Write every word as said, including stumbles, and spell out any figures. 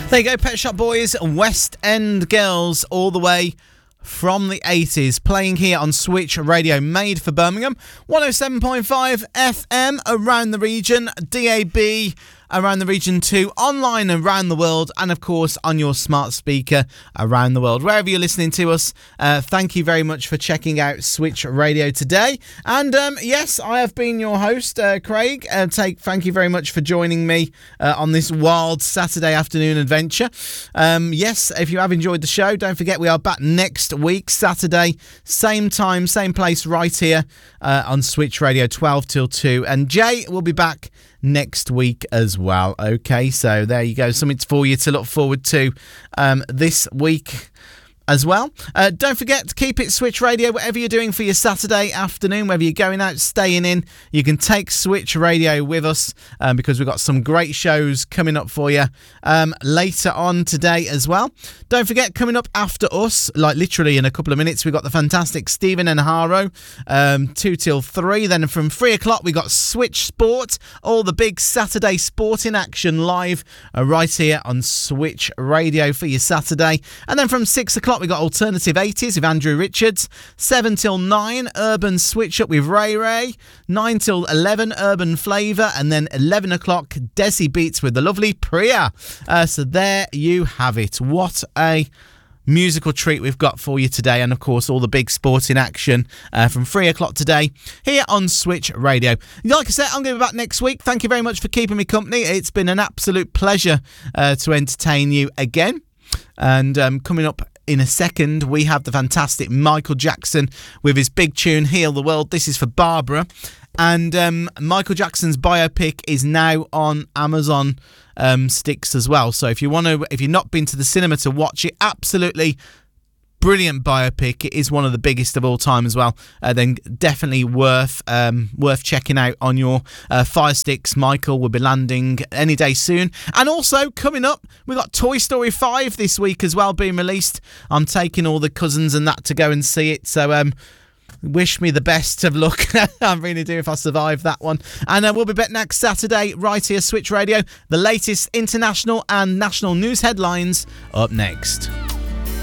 There you go, Pet Shop Boys, West End Girls, all the way from the eighties, playing here on Switch Radio, made for Birmingham, one oh seven point five F M around the region, D A B around the region too, online around the world, and of course on your smart speaker around the world. Wherever you're listening to us, uh, thank you very much for checking out Switch Radio today. And um, yes, I have been your host, uh, Craig. Uh, take, thank you very much for joining me uh, on this wild Saturday afternoon adventure. Um, yes, if you have enjoyed the show, don't forget we are back next week, Saturday, same time, same place, right here uh, on Switch Radio, twelve till two. And Jay will be back next week as well. Okay, so there you go, something for you to look forward to um, this week as well. Uh, don't forget to keep it Switch Radio, whatever you're doing for your Saturday afternoon, whether you're going out, staying in, you can take Switch Radio with us um, because we've got some great shows coming up for you um, later on today as well. Don't forget, coming up after us, like literally in a couple of minutes, we've got the fantastic Stephen and Haro, um, two till three. Then from three o'clock, we got Switch Sport, all the big Saturday sporting action live uh, right here on Switch Radio for your Saturday. And then from six o'clock, we got Alternative eighties with Andrew Richards. seven till nine, Urban Switch Up with Ray Ray. nine till eleven, Urban Flavour. And then eleven o'clock, Desi Beats with the lovely Priya. Uh, so there you have it. What a musical treat we've got for you today. And of course, all the big sporting action uh, from three o'clock today here on Switch Radio. Like I said, I'm going to be back next week. Thank you very much for keeping me company. It's been an absolute pleasure uh, to entertain you again. And um, coming up in a second, we have the fantastic Michael Jackson with his big tune, Heal the World. This is for Barbara. And um, Michael Jackson's biopic is now on Amazon um, Sticks as well. So if you want to, if you've not been to the cinema to watch it, absolutely brilliant biopic. It is one of the biggest of all time as well. Uh, then definitely worth um, worth checking out on your uh, Fire Sticks. Michael will be landing any day soon. And also coming up, we've got Toy Story five this week as well being released. I'm taking all the cousins and that to go and see it. So um, wish me the best of luck. I really do if I survive that one. And uh, we'll be back next Saturday right here, Switch Radio. The latest international and national news headlines up next.